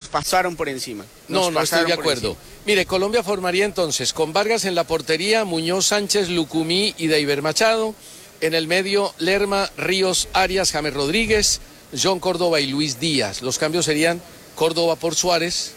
pasaron por encima. No estoy de acuerdo. Mire, Colombia formaría entonces con Vargas en la portería, Muñoz, Sánchez, Lucumí y Deiber Machado. En el medio, Lerma, Ríos, Arias, James Rodríguez, John Córdoba y Luis Díaz. Los cambios serían Córdoba por Suárez.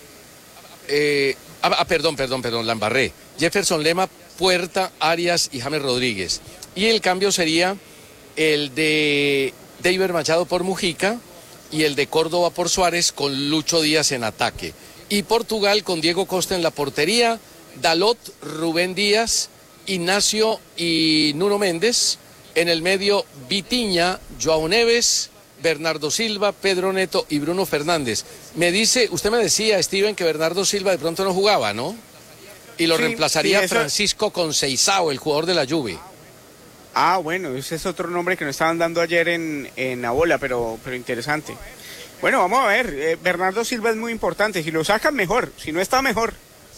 Perdón, la embarré. Jefferson Lema, Puerta, Arias y James Rodríguez. Y el cambio sería el de Deiber Machado por Mujica y el de Córdoba por Suárez con Lucho Díaz en ataque. Y Portugal con Diego Costa en la portería, Dalot, Rubén Díaz, Ignacio y Nuno Méndez. En el medio, Vitinha, João Neves, Bernardo Silva, Pedro Neto y Bruno Fernández. Usted me decía, Steven, que Bernardo Silva de pronto no jugaba, ¿no? Y lo reemplazaría Francisco Conceição, el jugador de la Juve. Ah, bueno, ese es otro nombre que nos estaban dando ayer en la bola, pero interesante. Bueno, vamos a ver, Bernardo Silva es muy importante, si lo sacan mejor, si no está mejor.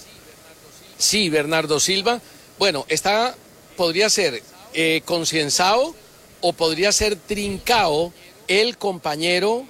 Sí, Bernardo Silva, bueno, podría ser Conceição o podría ser Trincao, el compañero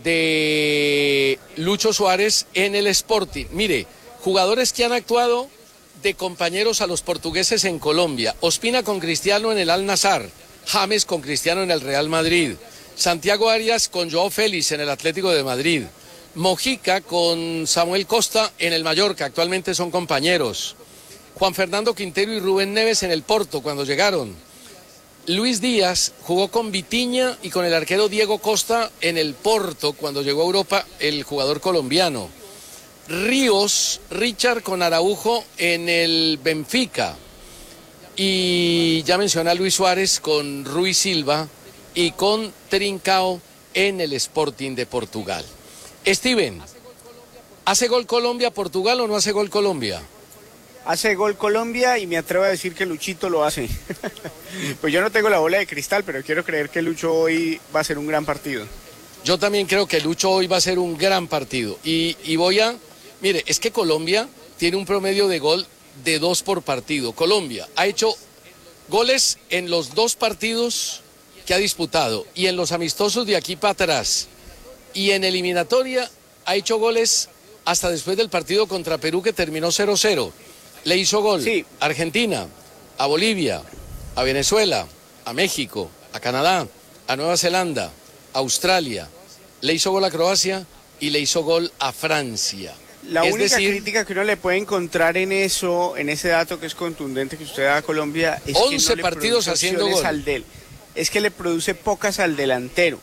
de Lucho Suárez en el Sporting. Mire, jugadores que han actuado de compañeros a los portugueses en Colombia. Ospina con Cristiano en el Al-Nassr, James con Cristiano en el Real Madrid, Santiago Arias con Joao Félix en el Atlético de Madrid, Mojica con Samuel Costa en el Mallorca, actualmente son compañeros, Juan Fernando Quintero y Rubén Neves en el Porto cuando llegaron. Luis Díaz jugó con Vitinha y con el arquero Diego Costa en el Porto cuando llegó a Europa el jugador colombiano. Ríos, Richard con Araujo en el Benfica. Y ya mencioné a Luis Suárez con Rui Silva y con Trincao en el Sporting de Portugal. Steven, ¿hace gol Colombia, Portugal o no hace gol Colombia? Hace gol Colombia y me atrevo a decir que Luchito lo hace. Pues yo no tengo la bola de cristal, pero quiero creer que Lucho hoy va a ser un gran partido. Yo también creo que Lucho hoy va a ser un gran partido. Y mire, es que Colombia tiene un promedio de gol de 2 por partido. Colombia ha hecho goles en los 2 partidos que ha disputado y en los amistosos de aquí para atrás. Y en eliminatoria ha hecho goles hasta después del partido contra Perú que terminó 0-0. Le hizo gol a Argentina, a Bolivia, a Venezuela, a México, a Canadá, a Nueva Zelanda, a Australia. Le hizo gol a Croacia y le hizo gol a Francia. La única crítica que uno le puede encontrar en ese dato que es contundente que usted da a Colombia, es 11 que no le partidos haciendo gol. Es que le produce pocas al delantero.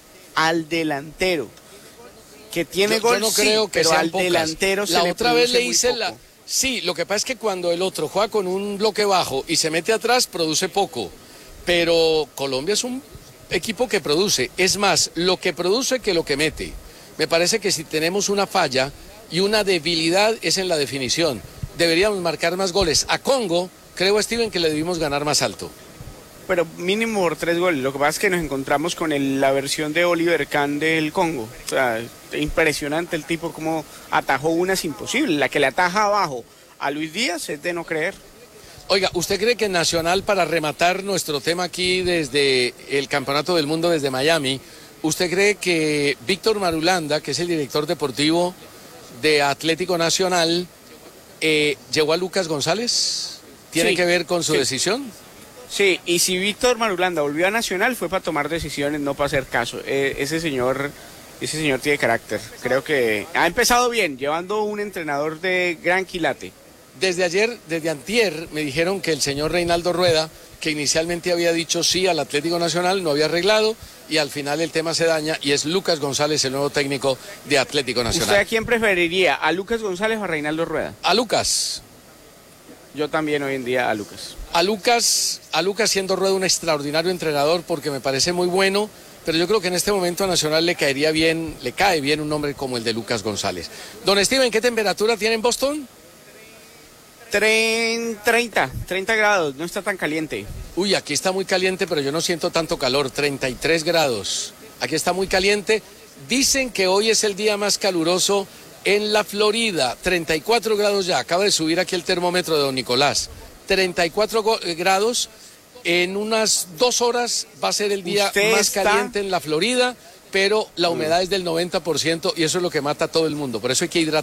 Que tiene gol, yo no creo que pero sean al pocas. delantero se la le otra vez le produce hice muy poco. Sí, lo que pasa es que cuando el otro juega con un bloque bajo y se mete atrás, produce poco. Pero Colombia es un equipo que produce. Es más, lo que produce que lo que mete. Me parece que si tenemos una falla y una debilidad es en la definición. Deberíamos marcar más goles. A Congo, creo, Steven, que le debimos ganar más alto. Pero mínimo por 3 goles. Lo que pasa es que nos encontramos con la versión de Oliver Kahn del Congo. O sea, impresionante el tipo como atajó unas imposibles. La que le ataja abajo a Luis Díaz es de no creer. Oiga, ¿usted cree que Nacional, para rematar nuestro tema aquí desde el Campeonato del Mundo desde Miami, usted cree que Víctor Marulanda, que es el director deportivo de Atlético Nacional, llevó a Lucas González? ¿Tiene que ver con su decisión? Sí, y si Víctor Marulanda volvió a Nacional fue para tomar decisiones, no para hacer caso. Ese señor tiene carácter. Creo que ha empezado bien, llevando un entrenador de gran quilate. Desde antier, me dijeron que el señor Reinaldo Rueda, que inicialmente había dicho sí al Atlético Nacional, no había arreglado, y al final el tema se daña, y es Lucas González, el nuevo técnico de Atlético Nacional. ¿Usted a quién preferiría, a Lucas González o a Reinaldo Rueda? A Lucas. Yo también hoy en día a Lucas. A Lucas siendo Rueda un extraordinario entrenador porque me parece muy bueno, pero yo creo que en este momento a Nacional le cae bien un nombre como el de Lucas González. Don Steven, ¿qué temperatura tiene en Boston? 30 grados, no está tan caliente. Uy, aquí está muy caliente, pero yo no siento tanto calor, 33 grados. Aquí está muy caliente. Dicen que hoy es el día más caluroso en la Florida, 34 grados ya. Acaba de subir aquí el termómetro de don Nicolás. 34 grados, en unas 2 horas va a ser el día más caliente en la Florida, pero la humedad es del 90% y eso es lo que mata a todo el mundo. Por eso hay que hidratar.